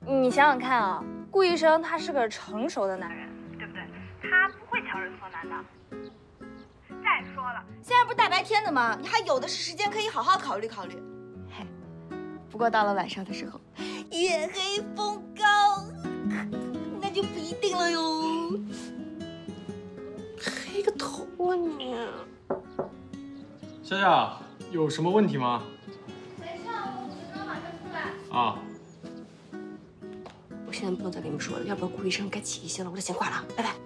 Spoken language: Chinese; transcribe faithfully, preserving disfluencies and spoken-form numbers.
你想想看啊，顾医生他是个成熟的男人，对不对？他不会强人所难的。再说了， 现在不是大白天的吗？你还有的是时间可以好好考虑考虑。 嘿，不过到了晚上的时候， 月黑风高，那就不一定了哟。 黑个头啊你！ 夏夏，有什么问题吗？ 没事，我五分钟马上出来。 啊。 我现在不能再跟你们说了，要不然顾医生该起疑心了，我得先挂了，拜拜。